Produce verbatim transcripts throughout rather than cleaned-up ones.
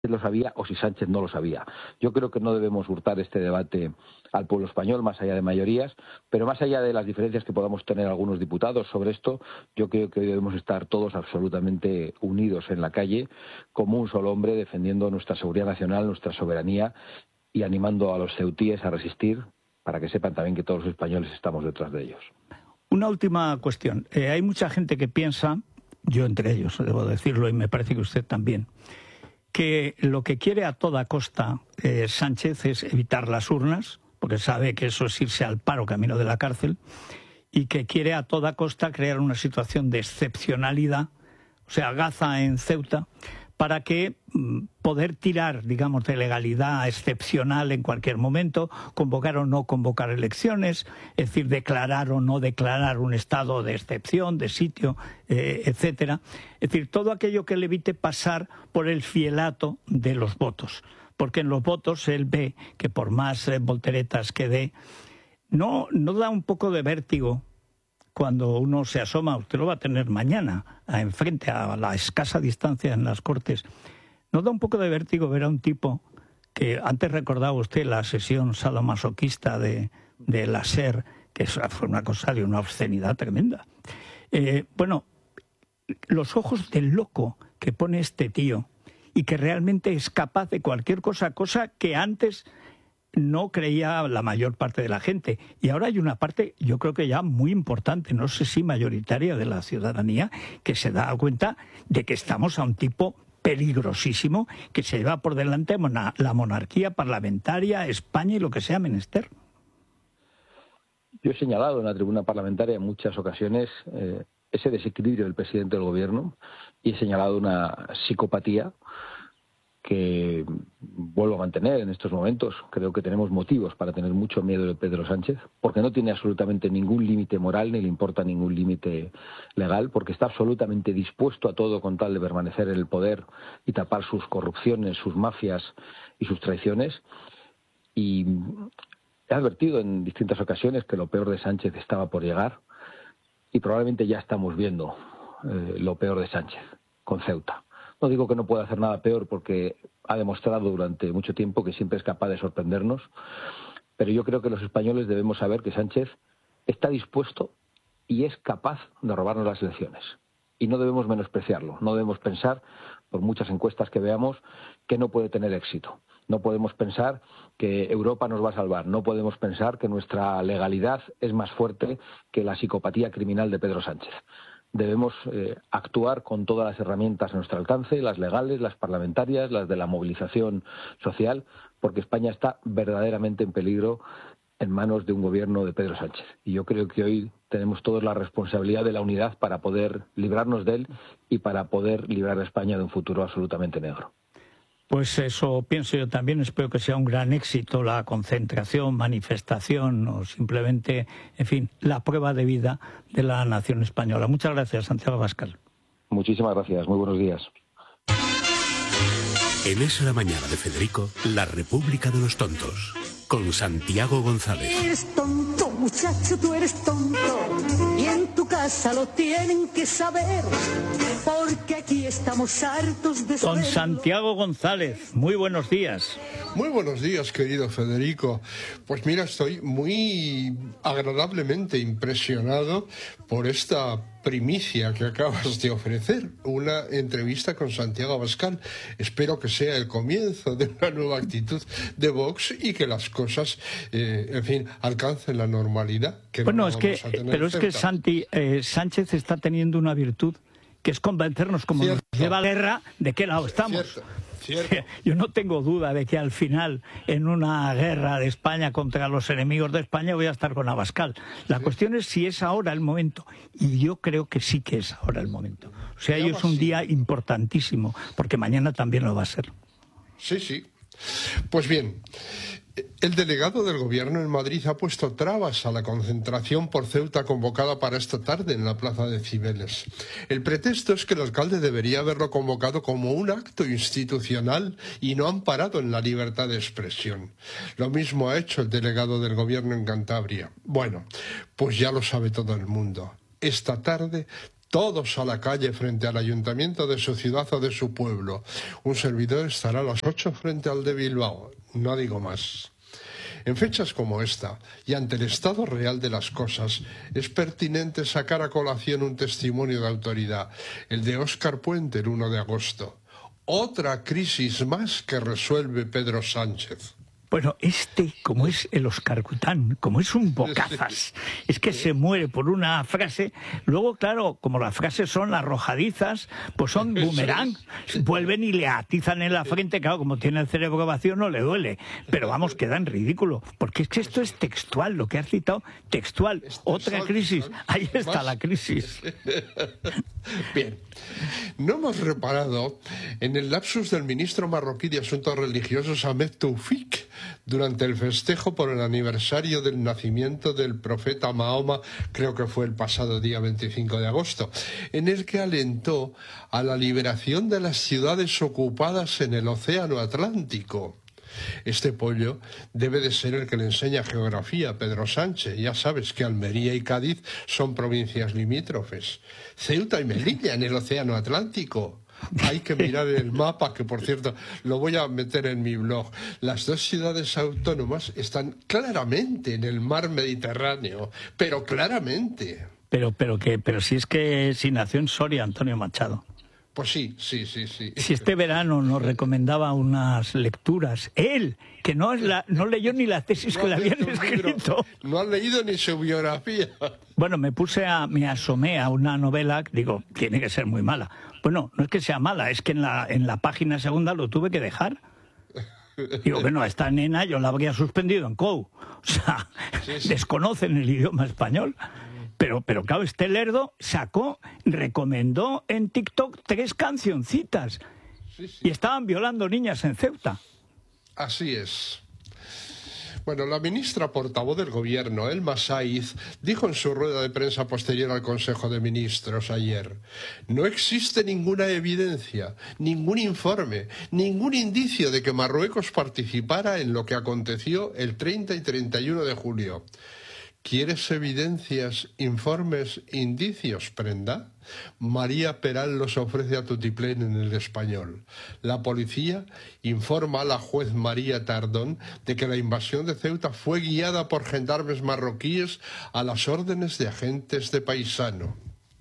lo sabía o si Sánchez no lo sabía. Yo creo que no debemos hurtar este debate al pueblo español, más allá de mayorías, pero más allá de las diferencias que podamos tener algunos diputados sobre esto, yo creo que hoy debemos estar todos absolutamente unidos en la calle, como un solo hombre, defendiendo nuestra seguridad nacional, nuestra soberanía y animando a los ceutíes a resistir, para que sepan también que todos los españoles estamos detrás de ellos. Una última cuestión. Eh, hay mucha gente que piensa, yo entre ellos, debo decirlo, y me parece que usted también, que lo que quiere a toda costa eh, Sánchez es evitar las urnas, porque sabe que eso es irse al paro camino de la cárcel, y que quiere a toda costa crear una situación de excepcionalidad, o sea, Gaza en Ceuta, para que mm, poder tirar, digamos, de legalidad excepcional en cualquier momento, convocar o no convocar elecciones, es decir, declarar o no declarar un estado de excepción, de sitio, eh, etcétera. Es decir, todo aquello que le evite pasar por el fielato de los votos, porque en los votos él ve que por más eh, volteretas que dé, no, no da un poco de vértigo cuando uno se asoma, usted lo va a tener mañana, a enfrente, a la escasa distancia en las Cortes. ¿No da un poco de vértigo ver a un tipo que, antes recordaba usted la sesión sadomasoquista de, de la SER, que fue una cosa de una obscenidad tremenda? Eh, bueno, los ojos del loco que pone este tío y que realmente es capaz de cualquier cosa, cosa que antes no creía la mayor parte de la gente. Y ahora hay una parte, yo creo que ya muy importante, no sé si mayoritaria de la ciudadanía, que se da cuenta de que estamos a un tipo peligrosísimo que se lleva por delante la monarquía parlamentaria, España y lo que sea menester. Yo he señalado en la tribuna parlamentaria en muchas ocasiones eh, ese desequilibrio del presidente del gobierno y he señalado una psicopatía que vuelvo a mantener en estos momentos. Creo que tenemos motivos para tener mucho miedo de Pedro Sánchez, porque no tiene absolutamente ningún límite moral ni le importa ningún límite legal, porque está absolutamente dispuesto a todo con tal de permanecer en el poder y tapar sus corrupciones, sus mafias y sus traiciones. Y he advertido en distintas ocasiones que lo peor de Sánchez estaba por llegar y probablemente ya estamos viendo eh, lo peor de Sánchez con Ceuta. No digo que no pueda hacer nada peor porque ha demostrado durante mucho tiempo que siempre es capaz de sorprendernos, pero yo creo que los españoles debemos saber que Sánchez está dispuesto y es capaz de robarnos las elecciones. Y no debemos menospreciarlo, no debemos pensar, por muchas encuestas que veamos, que no puede tener éxito. No podemos pensar que Europa nos va a salvar, no podemos pensar que nuestra legalidad es más fuerte que la psicopatía criminal de Pedro Sánchez. Debemos eh, actuar con todas las herramientas a nuestro alcance, las legales, las parlamentarias, las de la movilización social, porque España está verdaderamente en peligro en manos de un gobierno de Pedro Sánchez. Y yo creo que hoy tenemos todos la responsabilidad de la unidad para poder librarnos de él y para poder librar a España de un futuro absolutamente negro. Pues eso pienso yo también, espero que sea un gran éxito la concentración, manifestación o simplemente, en fin, la prueba de vida de la nación española. Muchas gracias, Santiago Abascal. Muchísimas gracias, muy buenos días. En Es la Mañana de Federico, la República de los Tontos, con Santiago González. Eres tonto, muchacho, tú eres tonto, y en tu casa lo tienen que saber, porque aquí estamos hartos de saberlo. Con Santiago González, muy buenos días. Muy buenos días, querido Federico. Pues mira, estoy muy agradablemente impresionado por esta primicia que acabas de ofrecer, una entrevista con Santiago Abascal. Espero que sea el comienzo de una nueva actitud de Vox y que las cosas, eh, en fin, alcancen la normalidad. Que bueno, no es que, pero es que Santi, eh, Sánchez está teniendo una virtud, que es convencernos, como Cierto. nos lleva a guerra, de qué lado estamos. Cierto. Cierto. Yo no tengo duda de que al final, en una guerra de España contra los enemigos de España, voy a estar con Abascal. La sí. cuestión es si es ahora el momento. Y yo creo que sí que es ahora el momento. O sea, hoy es un día importantísimo, porque mañana también lo va a ser. Sí, sí. Pues bien, el delegado del Gobierno en Madrid ha puesto trabas a la concentración por Ceuta convocada para esta tarde en la Plaza de Cibeles. El pretexto es que el alcalde debería haberlo convocado como un acto institucional y no amparado en la libertad de expresión. Lo mismo ha hecho el delegado del Gobierno en Cantabria. Bueno, pues ya lo sabe todo el mundo. Esta tarde Todos a la calle frente al ayuntamiento de su ciudad o de su pueblo. Un servidor estará a las ocho frente al de Bilbao. No digo más. En fechas como esta, y ante el estado real de las cosas, es pertinente sacar a colación un testimonio de autoridad, el de Óscar Puente el uno de agosto. Otra crisis más que resuelve Pedro Sánchez. Bueno, este, como es el Óscar Cután, como es un bocazas, es que se muere por una frase, luego, claro, como las frases son arrojadizas, pues son boomerang, vuelven y le atizan en la frente, claro, como tiene el cerebro vacío no le duele, pero vamos, queda en ridículo, porque es que esto es textual, lo que has citado, textual, otra crisis, ahí está la crisis. Bien, no hemos reparado en el lapsus del ministro marroquí de Asuntos Religiosos, Ahmed Toufik, durante el festejo por el aniversario del nacimiento del profeta Mahoma, creo que fue el pasado día veinticinco de agosto, en el que alentó a la liberación de las ciudades ocupadas en el Océano Atlántico. Este pollo debe de ser el que le enseña geografía a Pedro Sánchez. Ya sabes que Almería y Cádiz son provincias limítrofes. Ceuta y Melilla en el Océano Atlántico. Hay que mirar el mapa, que por cierto lo voy a meter en mi blog. Las dos ciudades autónomas están claramente en el mar Mediterráneo, pero claramente. Pero, pero, que, pero si es que si nació en Soria, Antonio Machado. Pues sí, sí, sí, sí. Si este verano nos recomendaba unas lecturas, él, que no, es la, no leyó ni la tesis no que le habían escrito. No ha leído ni su biografía. Bueno, me puse a, me asomé a una novela, digo, tiene que ser muy mala. Bueno, no es que sea mala, es que en la, en la página segunda lo tuve que dejar. Digo, bueno, a esta nena yo la habría suspendido en C O U. O sea, sí, sí. Desconocen el idioma español. Pero, pero claro, este lerdo sacó, recomendó en TikTok tres cancioncitas. Sí, sí. Y estaban violando niñas en Ceuta. Así es. Bueno, la ministra portavoz del Gobierno, Elma Saiz, dijo en su rueda de prensa posterior al Consejo de Ministros ayer: no existe ninguna evidencia, ningún informe, ningún indicio de que Marruecos participara en lo que aconteció el treinta y treinta y uno de julio. ¿Quieres evidencias, informes, indicios, prenda? María Peral los ofrece a tutiplén en El Español. La policía informa a la juez María Tardón de que la invasión de Ceuta fue guiada por gendarmes marroquíes a las órdenes de agentes de Paisano.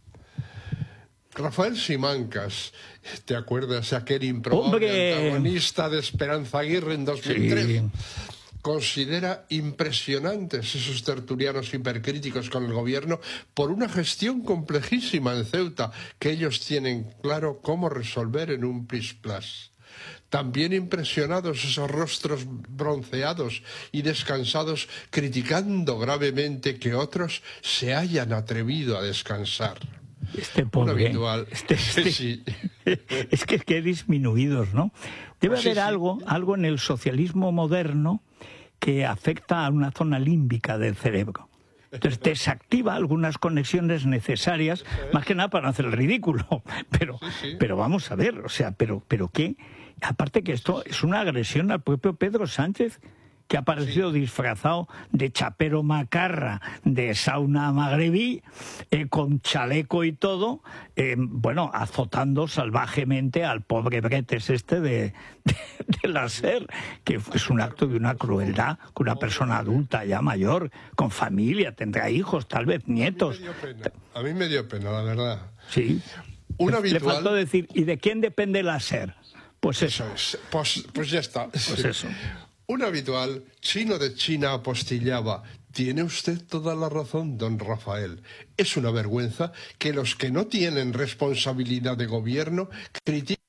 Rafael Simancas, ¿te acuerdas de aquel improbable ¡Hombre! Antagonista de Esperanza Aguirre en dos mil tres? Sí. Considera impresionantes esos tertulianos hipercríticos con el gobierno por una gestión complejísima en Ceuta que ellos tienen claro cómo resolver en un plis-plas. También impresionados esos rostros bronceados y descansados criticando gravemente que otros se hayan atrevido a descansar. Este pobre, habitual. Este, este, sí. Es que es que disminuidos, ¿no? Debe pues haber sí, algo, sí. algo en el socialismo moderno que afecta a una zona límbica del cerebro. Entonces desactiva algunas conexiones necesarias, más que nada para hacer el ridículo. Pero, sí, sí. pero vamos a ver, o sea, pero, pero qué. Aparte que esto es una agresión al propio Pedro Sánchez, que ha aparecido sí. disfrazado de chapero macarra, de sauna magrebí, eh, con chaleco y todo, eh, bueno, azotando salvajemente al pobre Bretes este de, de, de la SER, que es un acto de una crueldad, que una persona adulta ya mayor, con familia, tendrá hijos, tal vez nietos. A mí me dio pena, a mí me dio pena la verdad. Sí. Un habitual... Le faltó decir, ¿y de quién depende la SER? Pues eso. eso es. Pues, pues ya está. Pues eso. Un habitual chino de China apostillaba: tiene usted toda la razón, don Rafael. Es una vergüenza que los que no tienen responsabilidad de gobierno critiquen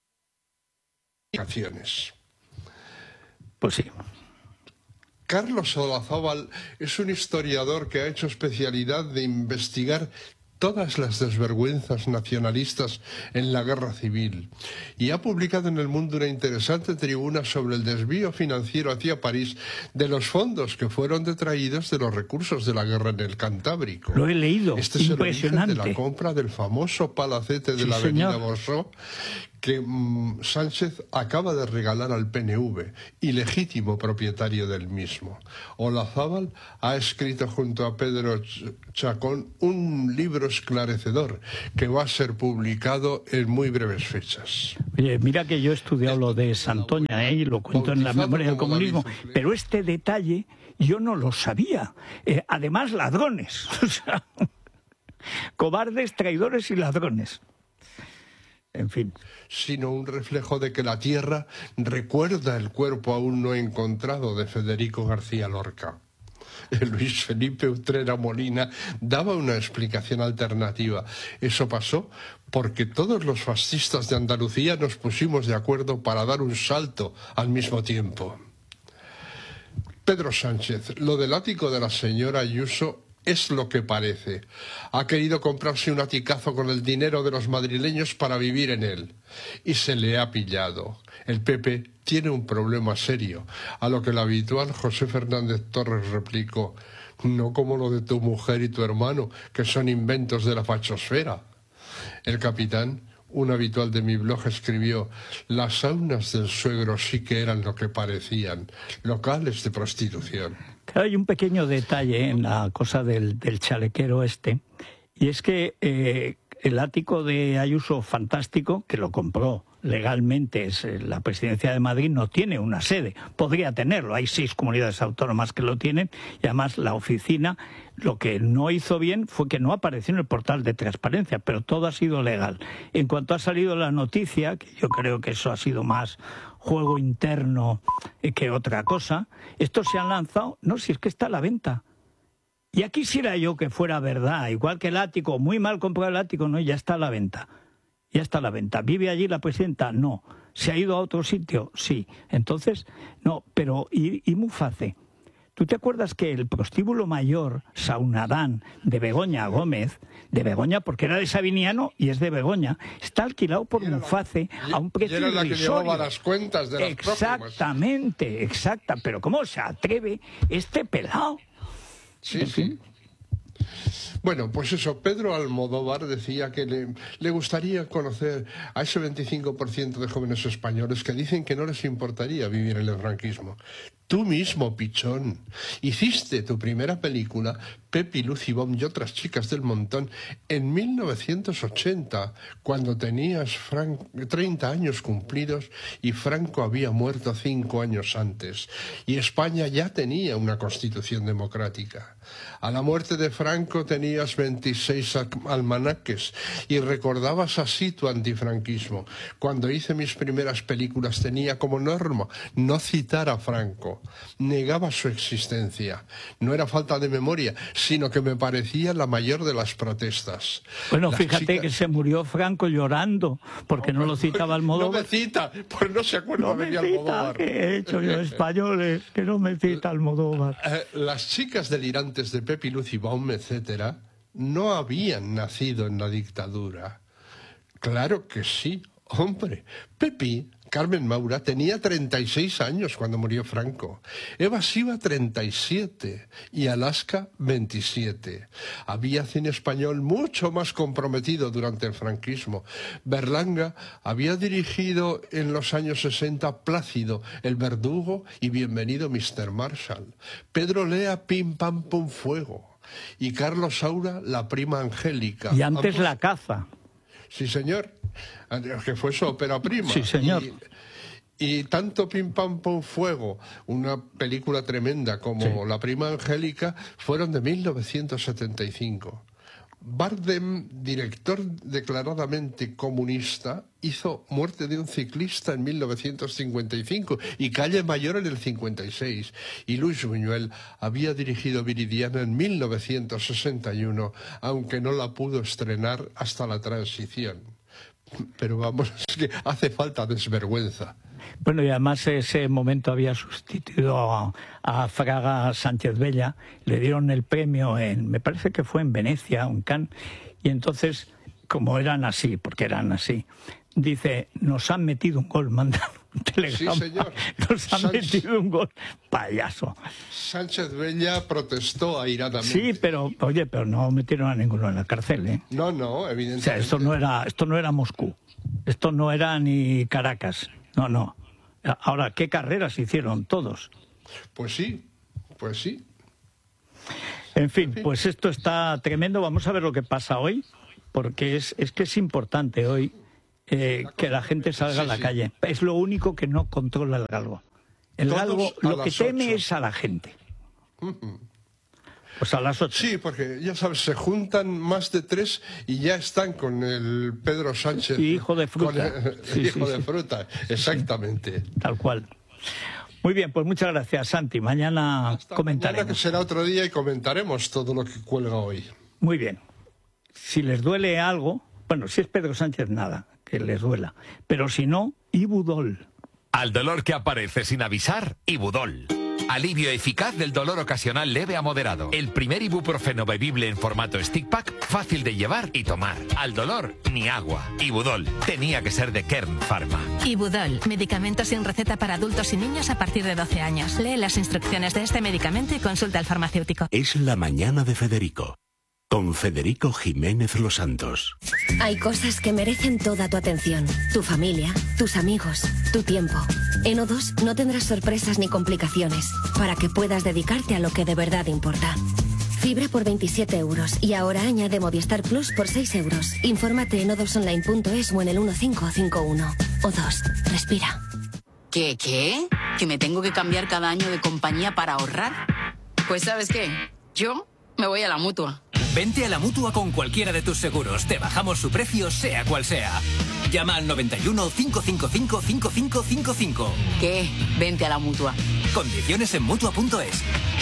acciones. Pues sí. Carlos Olazábal es un historiador que ha hecho especialidad de investigar todas las desvergüenzas nacionalistas en la guerra civil y ha publicado en El Mundo una interesante tribuna sobre el desvío financiero hacia París de los fondos que fueron detraídos de los recursos de la guerra en el Cantábrico. Lo he leído, este es impresionante. El origen de la compra del famoso palacete de sí, la avenida Borsó, que mmm, Sánchez acaba de regalar al P N V, ilegítimo propietario del mismo. Olazábal ha escrito junto a Pedro Chacón un libro esclarecedor que va a ser publicado en muy breves fechas. Oye, mira que yo he estudiado lo de Santoña, ¿eh? Y lo cuento en la memoria del comunismo, pero este detalle yo no lo sabía. Eh, además, ladrones. O sea, cobardes, traidores y ladrones. En fin. Sino un reflejo de que la tierra recuerda el cuerpo aún no encontrado de Federico García Lorca. Luis Felipe Utrera Molina daba una explicación alternativa. Eso pasó porque todos los fascistas de Andalucía nos pusimos de acuerdo para dar un salto al mismo tiempo. Pedro Sánchez, lo del ático de la señora Ayuso es lo que parece. Ha querido comprarse un aticazo con el dinero de los madrileños para vivir en él. Y se le ha pillado. El P P tiene un problema serio, a lo que el habitual José Fernández Torres replicó: no como lo de tu mujer y tu hermano, que son inventos de la fachosfera. El capitán, un habitual de mi blog, escribió: las saunas del suegro sí que eran lo que parecían, locales de prostitución. Hay un pequeño detalle en la cosa del, del chalequero este, y es que eh, el ático de Ayuso, fantástico, que lo compró legalmente, es la Presidencia de Madrid, no tiene una sede. Podría tenerlo, hay seis comunidades autónomas que lo tienen, y además la oficina lo que no hizo bien fue que no apareció en el portal de transparencia, pero todo ha sido legal. En cuanto ha salido la noticia, que yo creo que eso ha sido más juego interno que otra cosa, estos se han lanzado, no, si es que está a la venta. Ya quisiera yo que fuera verdad, igual que el ático, muy mal comprado el ático, no, ya está a la venta. Ya está a la venta. ¿Vive allí la presidenta? No. ¿Se ha ido a otro sitio? Sí. Entonces, no, pero ¿y, y Muface? ¿Tú te acuerdas que el prostíbulo mayor, Saunadán, de Begoña Gómez, de Begoña porque era de Sabiniano y es de Begoña, está alquilado por era Muface la, a un precio irrisorio? Era la que llevaba las cuentas de las Exactamente, próximas. exacta. Pero ¿cómo se atreve este pelado? Sí, sí. Bueno, pues eso, Pedro Almodóvar decía que le, le gustaría conocer a ese veinticinco por ciento de jóvenes españoles que dicen que no les importaría vivir en el franquismo. Tú mismo, pichón, hiciste tu primera película, Pepi, Lucy Bomb y otras chicas del montón, en mil novecientos ochenta, cuando tenías Fran- treinta años cumplidos y Franco había muerto cinco años antes. Y España ya tenía una constitución democrática. A la muerte de Franco tenías veintiséis almanaques y recordabas así tu antifranquismo. Cuando hice mis primeras películas tenía como norma no citar a Franco. Negaba su existencia. No era falta de memoria, sino que me parecía la mayor de las protestas. Bueno, las fíjate chicas... que se murió Franco llorando porque no, no lo citaba Almodóvar. No me cita, pues no se acuerda no de me mi cita, Almodóvar. ¿qué he hecho yo, españoles? Que no me cita Almodóvar. Eh, las chicas delirantes de Pepi, Lucy Baum, etcétera, no habían nacido en la dictadura. Claro que sí, hombre. Pepi, Carmen Maura, tenía treinta y seis años cuando murió Franco. Eva Siva, treinta y siete. Y Alaska, veintisiete. Había cine español mucho más comprometido durante el franquismo. Berlanga había dirigido en los años sesenta Plácido, El Verdugo y Bienvenido mister Marshall. Pedro Lea, Pim Pam Pum Fuego. Y Carlos Saura, La Prima Angélica. Y antes Ambos... La Caza. Sí, señor, que fue su ópera prima. Sí, señor. Y, y tanto Pim Pam Pum Fuego, una película tremenda, como sí. La Prima Angélica, fueron de mil novecientos setenta y cinco. Bardem, director declaradamente comunista, hizo Muerte de un ciclista en mil novecientos cincuenta y cinco y Calle Mayor en el cincuenta y seis. Y Luis Buñuel había dirigido Viridiana en mil novecientos sesenta y uno, aunque no la pudo estrenar hasta la transición. Pero vamos, es que hace falta desvergüenza. Bueno, y además ese momento había sustituido a, a Fraga Sánchez Bella, le dieron el premio en, me parece que fue en Venecia, en Cannes, y entonces, como eran así, porque eran así, dice, nos han metido un gol, manda un telegrama, sí, señor. nos han Sánchez, metido un gol, payaso. Sánchez Bella protestó airadamente. Sí, pero, oye, pero no metieron a ninguno en la cárcel, ¿eh? No, no, evidentemente. O sea, esto no era, esto no era Moscú. Esto no era ni Caracas, no, no. Ahora, ¿qué carreras hicieron todos? Pues sí, pues sí. En fin, pues esto está tremendo. Vamos a ver lo que pasa hoy, porque es, es que es importante hoy eh, que la gente salga a la calle. Es lo único que no controla el galgo. El galgo lo que teme es a la gente. Pues a las ocho. Sí, porque ya sabes, se juntan más de tres y ya están con el Pedro Sánchez. Y hijo de fruta. Con el, sí, hijo sí, de sí. fruta, exactamente. Tal cual. Muy bien, pues muchas gracias, Santi. Mañana Hasta comentaremos. Mañana que será otro día y comentaremos todo lo que cuelga hoy. Muy bien. Si les duele algo, bueno, si es Pedro Sánchez, nada, que les duela. Pero si no, Ibudol. Al dolor que aparece sin avisar, Ibudol. Alivio eficaz del dolor ocasional leve a moderado. El primer ibuprofeno bebible en formato stick pack, fácil de llevar y tomar. Al dolor, ni agua. Ibudol. Tenía que ser de Kern Pharma. Ibudol. Medicamento sin receta para adultos y niños a partir de doce años. Lee las instrucciones de este medicamento y consulta al farmacéutico. Es la mañana de Federico. Con Federico Jiménez Los Santos. Hay cosas que merecen toda tu atención. Tu familia, tus amigos, tu tiempo. En O dos no tendrás sorpresas ni complicaciones para que puedas dedicarte a lo que de verdad importa. Fibra por veintisiete euros y ahora añade Movistar Plus por seis euros. Infórmate en o dos online punto es o en el uno cinco cinco uno. O dos, respira. ¿Qué, qué? ¿Que me tengo que cambiar cada año de compañía para ahorrar? Pues ¿sabes qué? Yo me voy a la Mutua. Vente a la Mutua con cualquiera de tus seguros. Te bajamos su precio, sea cual sea. Llama al noventa y uno, cinco cinco cinco, cinco cinco cinco cinco. ¿Qué? Vente a la Mutua. Condiciones en Mutua punto es.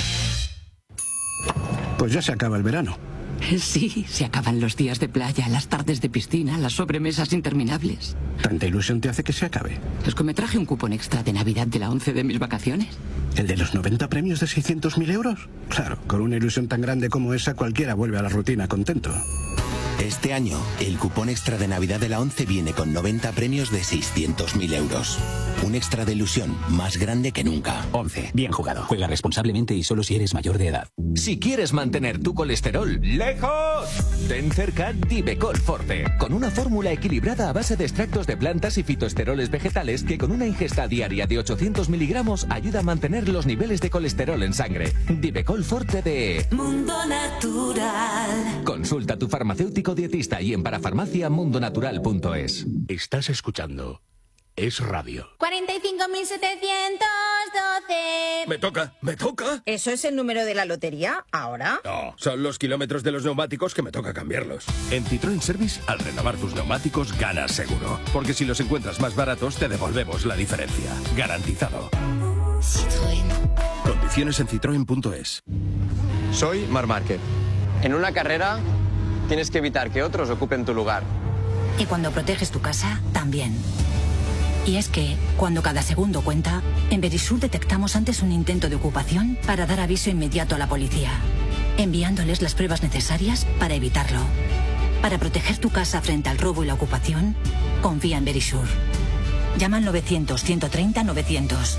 Pues ya se acaba el verano. Sí, se acaban los días de playa, las tardes de piscina, las sobremesas interminables. ¿Tanta ilusión te hace que se acabe? Es que me traje un cupón extra de Navidad de la once de mis vacaciones. ¿El de los noventa premios de seiscientos mil euros? Claro, con una ilusión tan grande como esa cualquiera vuelve a la rutina contento. Este año, el cupón extra de Navidad de la once viene con noventa premios de seiscientos mil euros. Un extra de ilusión más grande que nunca. once. Bien jugado. Juega responsablemente y solo si eres mayor de edad. Si quieres mantener tu colesterol lejos, ten cerca Divecol Forte, con una fórmula equilibrada a base de extractos de plantas y fitoesteroles vegetales que con una ingesta diaria de ochocientos miligramos ayuda a mantener los niveles de colesterol en sangre. Divecol Forte de Mundo Natural. Consulta a tu farmacéutico dietista y en parafarmacia mundonatural punto es. Estás escuchando Es Radio. cuarenta y cinco mil setecientos doce. Me toca, me toca. ¿Eso es el número de la lotería ahora? No, son los kilómetros de los neumáticos que me toca cambiarlos. En Citroën Service, al renovar tus neumáticos, ganas seguro. Porque si los encuentras más baratos, te devolvemos la diferencia. Garantizado. Citroën. Condiciones en citroen punto es. Soy Marc Márquez. En una carrera tienes que evitar que otros ocupen tu lugar. Y cuando proteges tu casa, también. Y es que, cuando cada segundo cuenta, en Verisur detectamos antes un intento de ocupación para dar aviso inmediato a la policía, enviándoles las pruebas necesarias para evitarlo. Para proteger tu casa frente al robo y la ocupación, confía en Verisur. Llama al novecientos, ciento treinta, novecientos.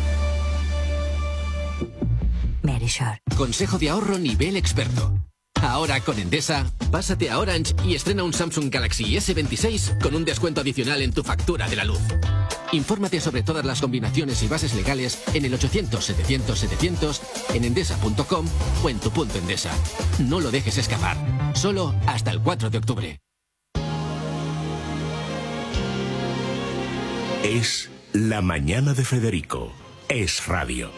Verisur. Consejo de ahorro nivel experto. Ahora con Endesa, pásate a Orange y estrena un Samsung Galaxy ese veintiséis con un descuento adicional en tu factura de la luz. Infórmate sobre todas las combinaciones y bases legales en el ochocientos, setecientos, setecientos, en endesa punto com o en tu punto Endesa. No lo dejes escapar. Solo hasta el cuatro de octubre. Es la mañana de Federico. Es Radio.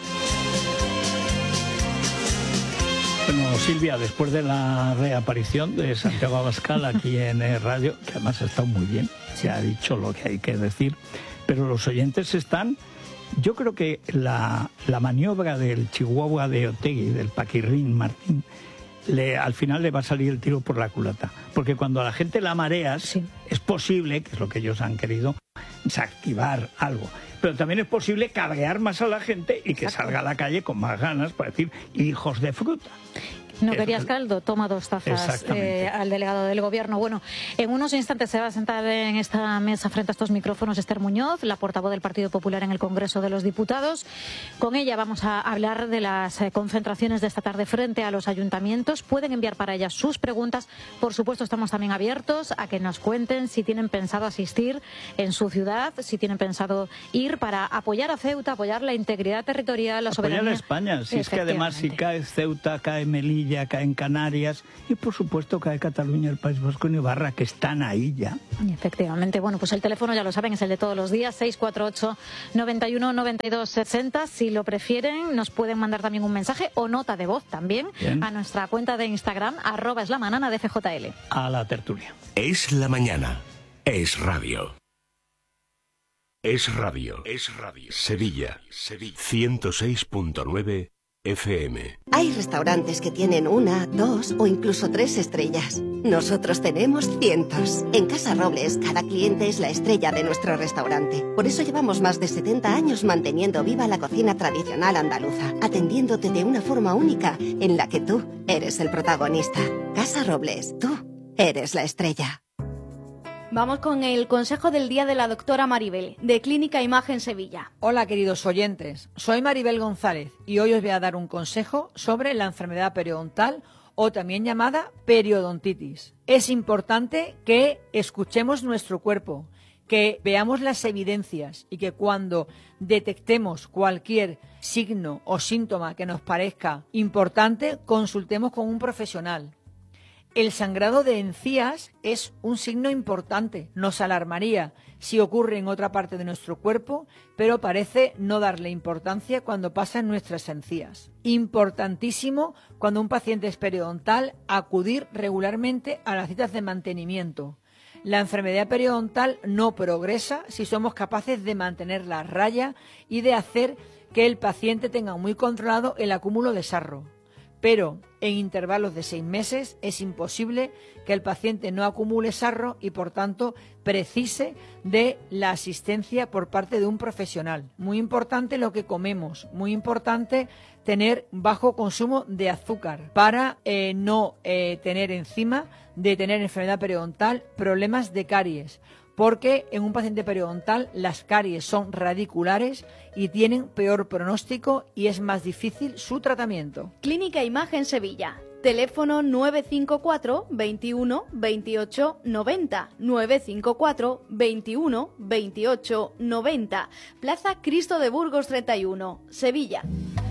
Bueno, Silvia, después de la reaparición de Santiago Abascal aquí en eh, Radio, que además ha estado muy bien, se ha dicho lo que hay que decir, pero los oyentes están... Yo creo que la, la maniobra del Chihuahua de Otegi, del Paquirrín Martín, le, al final le va a salir el tiro por la culata. Porque cuando a la gente la mareas, sí, es posible, que es lo que ellos han querido, desactivar algo. Pero también es posible cabrear más a la gente y que salga a la calle con más ganas para decir hijos de fruta. No querías caldo, toma dos tazas eh, al delegado del Gobierno. Bueno, en unos instantes se va a sentar en esta mesa frente a estos micrófonos Esther Muñoz, la portavoz del Partido Popular en el Congreso de los Diputados. Con ella vamos a hablar de las eh, concentraciones de esta tarde frente a los ayuntamientos. Pueden enviar para ellas sus preguntas. Por supuesto, estamos también abiertos a que nos cuenten si tienen pensado asistir en su ciudad, si tienen pensado ir para apoyar a Ceuta, apoyar la integridad territorial, la soberanía. Apoyar a España, si es que además si cae Ceuta, cae Melilla, cae en Canarias y por supuesto cae Cataluña, el País Vasco y Navarra, que están ahí ya. Efectivamente, bueno, pues el teléfono ya lo saben, es el de todos los días, seis cuatro ocho, noventa y uno, noventa y dos, sesenta. Si lo prefieren, nos pueden mandar también un mensaje o nota de voz también Bien. a nuestra cuenta de Instagram, arroba es la manana de F J L. A la tertulia. Es la mañana. Es radio. Es radio. Es radio. Sevilla. Sevilla. ciento seis punto nueve F M. Hay restaurantes que tienen una, dos o incluso tres estrellas. Nosotros tenemos cientos. En Casa Robles, cada cliente es la estrella de nuestro restaurante. Por eso llevamos más de setenta años manteniendo viva la cocina tradicional andaluza, atendiéndote de una forma única en la que tú eres el protagonista. Casa Robles, tú eres la estrella. Vamos con el consejo del día de la doctora Maribel, de Clínica Imagen Sevilla. Hola, queridos oyentes. Soy Maribel González y hoy os voy a dar un consejo sobre la enfermedad periodontal o también llamada periodontitis. Es importante que escuchemos nuestro cuerpo, que veamos las evidencias y que cuando detectemos cualquier signo o síntoma que nos parezca importante, consultemos con un profesional. El sangrado de encías es un signo importante, nos alarmaría si ocurre en otra parte de nuestro cuerpo, pero parece no darle importancia cuando pasa en nuestras encías. Importantísimo cuando un paciente es periodontal acudir regularmente a las citas de mantenimiento. La enfermedad periodontal no progresa si somos capaces de mantenerla a raya y de hacer que el paciente tenga muy controlado el acúmulo de sarro. Pero en intervalos de seis meses es imposible que el paciente no acumule sarro y, por tanto, precise de la asistencia por parte de un profesional. Muy importante lo que comemos, muy importante tener bajo consumo de azúcar para eh, no eh, tener encima de tener enfermedad periodontal problemas de caries. Porque en un paciente periodontal las caries son radiculares y tienen peor pronóstico y es más difícil su tratamiento. Clínica Imagen Sevilla. Teléfono nueve cinco cuatro, veintiuno, veintiocho, noventa. nueve cinco cuatro, veintiuno, veintiocho, noventa. Plaza Cristo de Burgos treinta y uno, Sevilla.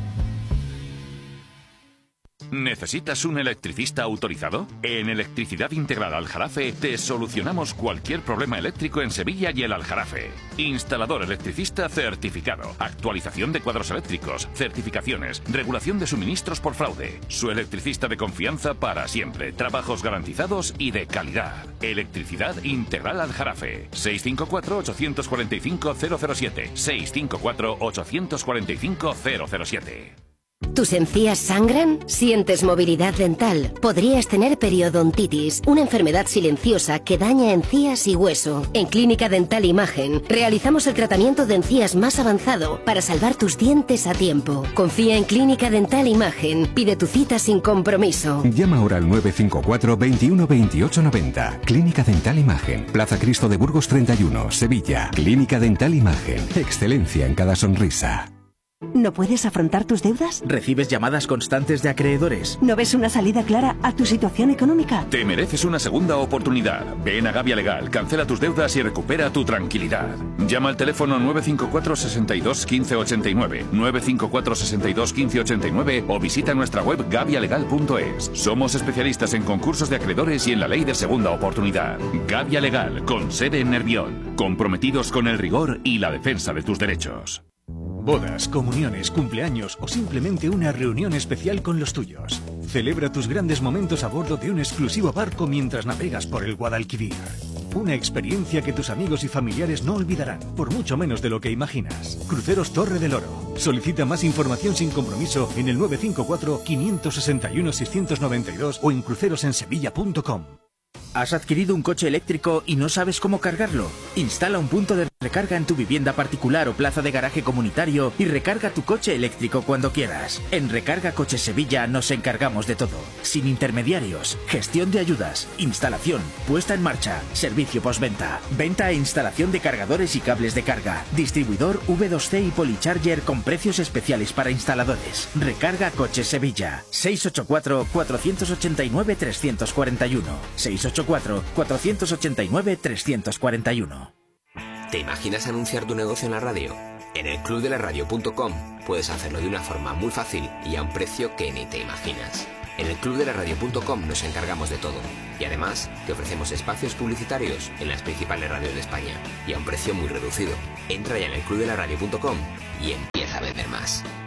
¿Necesitas un electricista autorizado? En Electricidad Integral Aljarafe te solucionamos cualquier problema eléctrico en Sevilla y el Aljarafe. Instalador electricista certificado, actualización de cuadros eléctricos, certificaciones, regulación de suministros por fraude. Su electricista de confianza para siempre, trabajos garantizados y de calidad. Electricidad Integral Aljarafe. seis cinco cuatro, ocho cuatro cinco, cero cero siete. seis cinco cuatro, ocho cuatro cinco, cero cero siete. ¿Tus encías sangran? ¿Sientes movilidad dental? Podrías tener periodontitis, una enfermedad silenciosa que daña encías y hueso. En Clínica Dental Imagen realizamos el tratamiento de encías más avanzado para salvar tus dientes a tiempo. Confía en Clínica Dental Imagen. Pide tu cita sin compromiso. Llama ahora al nueve cinco cuatro, veintiuno, veintiocho, noventa. Clínica Dental Imagen. Plaza Cristo de Burgos treinta y uno, Sevilla. Clínica Dental Imagen. Excelencia en cada sonrisa. ¿No puedes afrontar tus deudas? ¿Recibes llamadas constantes de acreedores? ¿No ves una salida clara a tu situación económica? Te mereces una segunda oportunidad. Ven a Gavia Legal, cancela tus deudas y recupera tu tranquilidad. Llama al teléfono nueve cinco cuatro, sesenta y dos, quince ochenta y nueve, nueve cinco cuatro, sesenta y dos, quince ochenta y nueve o visita nuestra web gavia legal punto es. Somos especialistas en concursos de acreedores y en la ley de segunda oportunidad. Gavia Legal, con sede en Nervión. Comprometidos con el rigor y la defensa de tus derechos. Bodas, comuniones, cumpleaños o simplemente una reunión especial con los tuyos. Celebra tus grandes momentos a bordo de un exclusivo barco mientras navegas por el Guadalquivir. Una experiencia que tus amigos y familiares no olvidarán, por mucho menos de lo que imaginas. Cruceros Torre del Oro. Solicita más información sin compromiso en el nueve cinco cuatro, cinco seis uno, seis nueve dos o en crucerosensevilla punto com. ¿Has adquirido un coche eléctrico y no sabes cómo cargarlo? Instala un punto de recarga en tu vivienda particular o plaza de garaje comunitario y recarga tu coche eléctrico cuando quieras. En Recarga Coches Sevilla nos encargamos de todo. Sin intermediarios, gestión de ayudas, instalación, puesta en marcha, servicio postventa, venta e instalación de cargadores y cables de carga, distribuidor V dos C y Polycharger con precios especiales para instaladores. Recarga Coches Sevilla. seis ocho cuatro, cuatro ocho nueve, tres cuatro uno. seis ocho cuatro, cuatro ocho nueve, tres cuatro uno. ¿Te imaginas anunciar tu negocio en la radio? En el club de la radio punto com puedes hacerlo de una forma muy fácil y a un precio que ni te imaginas. En el club de la radio punto com nos encargamos de todo y además te ofrecemos espacios publicitarios en las principales radios de España y a un precio muy reducido. Entra ya en el club de la radio punto com y empieza a vender más.